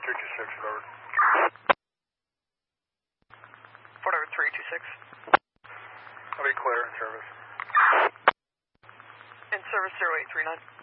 326, forward. Fort Edward 326. I'll be clear in service. In service 0839.